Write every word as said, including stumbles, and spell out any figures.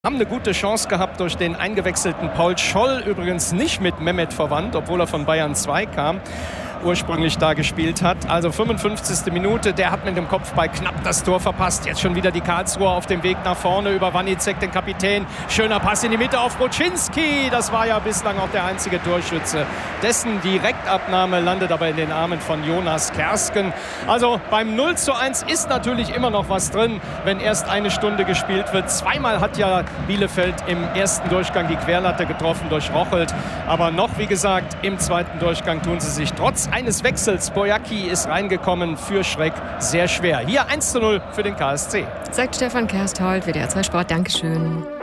Haben eine gute Chance gehabt durch den eingewechselten Paul Scholl, übrigens nicht mit Mehmet verwandt, obwohl er von Bayern zwei kam, ursprünglich da gespielt hat. Also fünfundfünfzigste Minute, der hat mit dem Kopfball knapp das Tor verpasst. Jetzt schon wieder die Karlsruher auf dem Weg nach vorne über Wanizek, den Kapitän. Schöner Pass in die Mitte auf Bruczynski. Das war ja bislang auch der einzige Torschütze. Dessen Direktabnahme landet aber in den Armen von Jonas Kersken. Also beim null zu eins ist natürlich immer noch was drin, wenn erst eine Stunde gespielt wird. Zweimal hat ja Bielefeld im ersten Durchgang die Querlatte getroffen durch Rochelt. Aber noch, wie gesagt, im zweiten Durchgang tun sie sich trotz eines Wechsels, Boyacki ist reingekommen, für Schreck sehr schwer. Hier eins zu null für den K S C. Sagt Stefan Kersthold, W D R zwei Sport. Dankeschön.